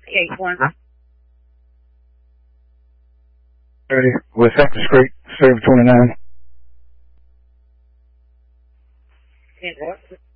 8-1. Ready. West Cactus Creek, serve 29. Fantastic.